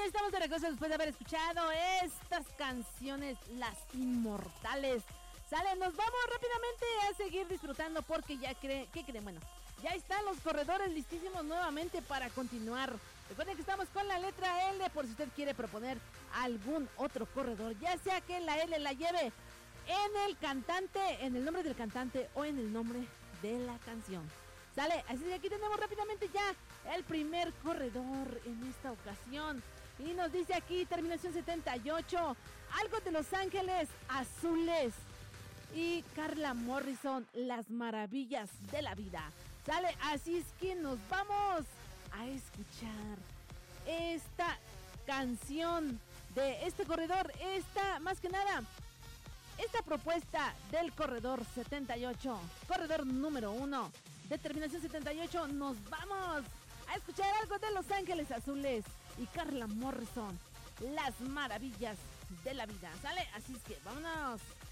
estamos de regreso después de haber escuchado estas canciones, las inmortales. Sale, nos vamos rápidamente a seguir disfrutando porque ya ¿qué creen? Bueno, ya están los corredores listísimos nuevamente para continuar. Recuerden que estamos con la letra L por si usted quiere proponer algún otro corredor, ya sea que la L la lleve en el cantante, en el nombre del cantante o en el nombre de la canción. Sale, así que aquí tenemos rápidamente ya el primer corredor en esta ocasión. Y nos dice aquí, terminación 78, algo de Los Ángeles Azules. Y Carla Morrison, Las Maravillas de la Vida. Sale, así es que nos vamos a escuchar esta canción de este corredor. Más que nada, esta propuesta del corredor 78, corredor número 1, determinación 78, nos vamos a escuchar algo de Los Ángeles Azules y Carla Morrison, Las Maravillas de la Vida. ¿Sale? Así es que vámonos.